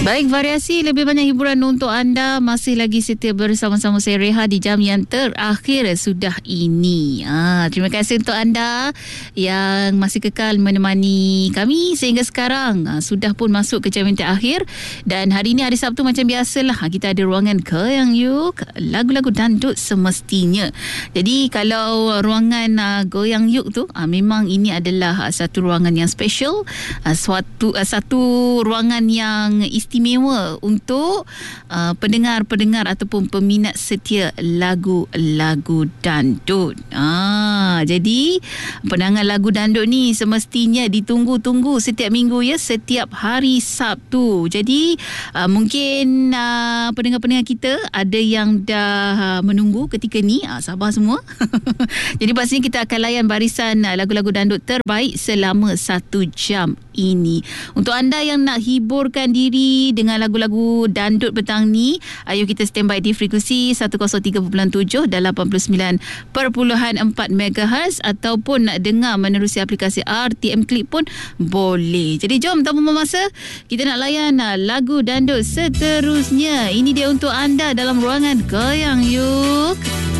Baik, variasi lebih banyak hiburan untuk anda. Masih lagi setia bersama-sama saya Reha di jam yang terakhir sudah ini. Terima kasih untuk anda yang masih kekal menemani kami sehingga sekarang. Sudah pun masuk ke jam yang terakhir. Dan hari ini hari Sabtu macam biasalah. Kita ada ruangan Goyang Yuk, lagu-lagu dandut semestinya. Jadi kalau ruangan Goyang Yuk tu, memang ini adalah satu ruangan yang special. Satu ruangan yang istimewa untuk pendengar-pendengar ataupun peminat setia lagu-lagu dandut. Jadi pendengar lagu dandut ni semestinya ditunggu-tunggu setiap minggu ya, setiap hari Sabtu. Jadi mungkin pendengar-pendengar kita ada yang dah menunggu ketika ni. Sabar semua. Jadi pastinya kita akan layan barisan lagu-lagu dandut terbaik selama 1 jam ini. Untuk anda yang nak hiburkan diri dengan lagu-lagu dandut petang ni, ayo kita standby di frekuensi 103.7 dan 89.4 MHz ataupun nak dengar menerusi aplikasi RTM Click pun boleh. Jadi jom tanpa membuang masa, kita nak layan lagu dandut seterusnya. Ini dia untuk anda dalam ruangan Goyang Yuk.